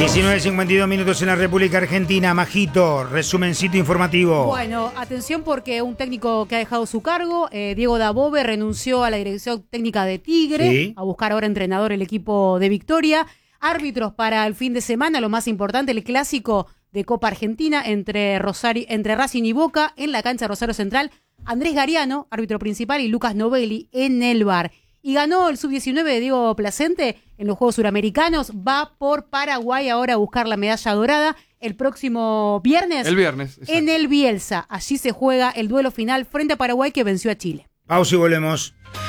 19:52 minutos en la República Argentina. Majito, resumencito informativo. Bueno, atención porque un técnico que ha dejado su cargo, Diego Dabove, renunció a la dirección técnica de Tigre, Sí. a buscar ahora entrenador el equipo de Victoria. Árbitros para el fin de semana, lo más importante, el clásico de Copa Argentina entre Racing y Boca en la cancha Rosario Central. Andrés Gariano, árbitro principal, y Lucas Novelli en el VAR. Y ganó el sub-19 de Diego Placente en los Juegos Suramericanos. Va por Paraguay ahora a buscar la medalla dorada el próximo viernes. El viernes. Exacto. En el Bielsa. Allí se juega el duelo final frente a Paraguay que venció a Chile. Pausa y volvemos.